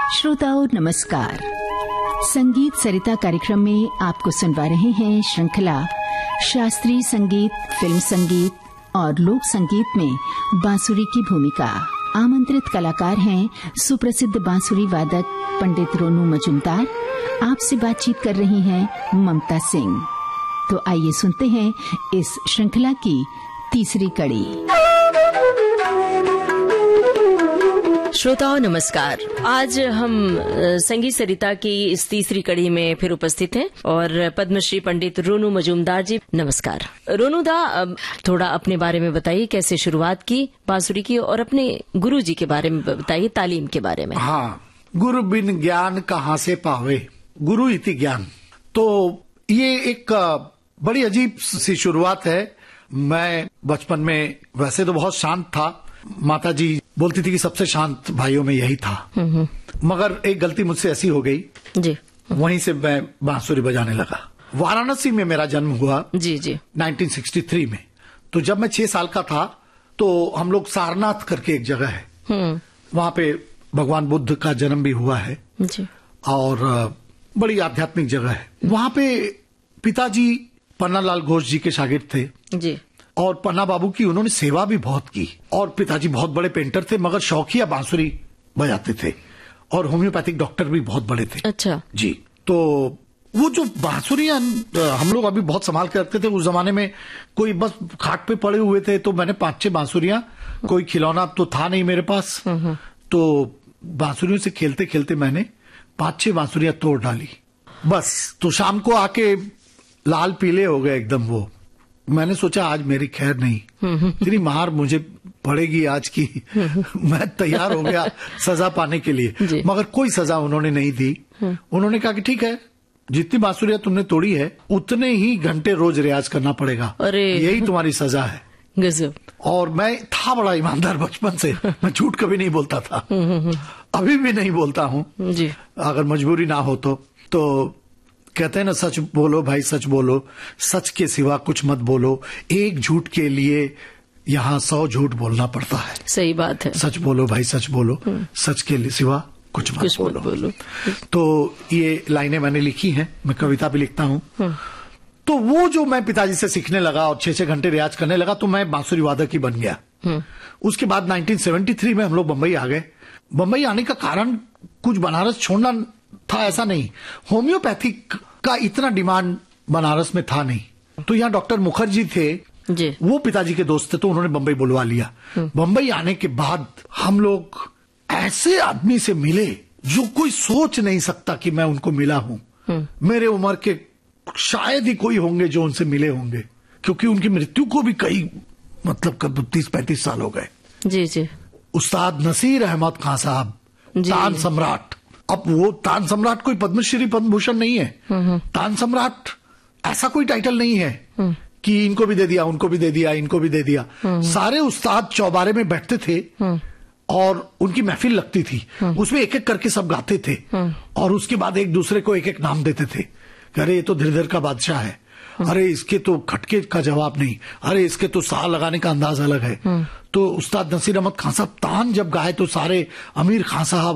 श्रोताओं नमस्कार। संगीत सरिता कार्यक्रम में आपको सुनवा रहे हैं श्रृंखला शास्त्रीय संगीत, फिल्म संगीत और लोक संगीत में बांसुरी की भूमिका। आमंत्रित कलाकार हैं सुप्रसिद्ध बांसुरी वादक पंडित रोनू मजूमदार। आपसे बातचीत कर रही हैं ममता सिंह। तो आइए सुनते हैं इस श्रृंखला की तीसरी कड़ी। श्रोताओं नमस्कार। आज हम संगीत सरिता की इस तीसरी कड़ी में फिर उपस्थित हैं और पद्मश्री पंडित रोनू मजूमदार जी नमस्कार। रोनू दा, थोड़ा अपने बारे में बताइए, कैसे शुरुआत की बांसुरी की और अपने गुरु जी के बारे में बताइए, तालीम के बारे में। हाँ, गुरु बिन ज्ञान कहाँ से पावे, गुरु इति ज्ञान। तो ये एक बड़ी अजीब सी शुरुआत है। मैं बचपन में वैसे तो बहुत शांत था। माता जी बोलती थी कि सबसे शांत भाइयों में यही था, मगर एक गलती मुझसे ऐसी हो गई जी, वहीं से मैं बांसुरी बजाने लगा। वाराणसी में मेरा जन्म हुआ जी 1963 में। तो जब मैं 6 साल का था तो हम लोग सारनाथ करके एक जगह है, वहां पे भगवान बुद्ध का जन्म भी हुआ है जी। और बड़ी आध्यात्मिक जगह है। वहां पे पिताजी पन्नालाल घोष जी के शागिर्द थे जी, और पन्ना बाबू की उन्होंने सेवा भी बहुत की। और पिताजी बहुत बड़े पेंटर थे, मगर शौकिया बांसुरी बजाते थे, और होम्योपैथिक डॉक्टर भी बहुत बड़े थे। अच्छा जी। तो वो जो बांसुरियां हम लोग अभी बहुत संभाल के रखते थे, उस जमाने में कोई बस खाट पे पड़े हुए थे, तो मैंने 5-6 बांसुरियां, कोई खिलौना तो था नहीं मेरे पास, तो बांसुरियों से खेलते खेलते मैंने 5-6 बांसुरियां तोड़ डाली बस। तो शाम को आके लाल पीले हो गए एकदम वो। मैंने सोचा आज मेरी खैर नहीं, इतनी मार मुझे पड़ेगी आज की। मैं तैयार हो गया सजा पाने के लिए, मगर कोई सजा उन्होंने नहीं दी। उन्होंने कहा कि ठीक है, जितनी बांसुरियां तुमने तोड़ी है उतने ही घंटे रोज रियाज करना पड़ेगा, यही तुम्हारी सजा है। गजब। और मैं था बड़ा ईमानदार बचपन से, मैं झूठ कभी नहीं बोलता था, अभी भी नहीं बोलता हूँ जी। अगर मजबूरी ना हो तो कहते हैं ना, सच बोलो भाई सच बोलो, सच के सिवा कुछ मत बोलो। एक झूठ के लिए यहाँ 100 झूठ बोलना पड़ता है। सही बात है। सच बोलो भाई सच बोलो, सच के सिवा कुछ मत बोलो। तो ये लाइनें मैंने लिखी हैं, मैं कविता भी लिखता हूँ। तो वो जो मैं पिताजी से सीखने लगा और 6-6 घंटे रियाज करने लगा, तो मैं बांसुरी वादक ही बन गया। उसके बाद 1973 में हम लोग बंबई आ गए। बंबई आने का कारण कुछ बनारस छोड़ना था ऐसा नहीं, होम्योपैथिक का इतना डिमांड बनारस में था नहीं। तो यहाँ डॉक्टर मुखर्जी थे जी, वो पिताजी के दोस्त थे, तो उन्होंने बंबई बुलवा लिया। बंबई आने के बाद हम लोग ऐसे आदमी से मिले जो कोई सोच नहीं सकता कि मैं उनको मिला हूं। मेरे उम्र के शायद ही कोई होंगे जो उनसे मिले होंगे, क्योंकि उनकी मृत्यु को भी कई 30-35 साल हो गए जी जी। उस्ताद नसीर अहमद खां साहब, तान सम्राट। अब वो तान सम्राट कोई पद्मश्री पद्म भूषण नहीं है। तान सम्राट ऐसा कोई टाइटल नहीं है कि इनको भी दे दिया, उनको भी दे दिया, इनको भी दे दिया। सारे उस्ताद चौबारे में बैठते थे और उनकी महफिल लगती थी, उसमें एक एक करके सब गाते थे, और उसके बाद एक दूसरे को एक एक नाम देते थे। अरे ये तो धीर का बादशाह है, अरे इसके तो खटके का जवाब नहीं, अरे इसके तो सा लगाने का अंदाज अलग है। तो उस्ताद नसीर अहमद खान साहब तान जब गाए तो सारे अमीर खान साहब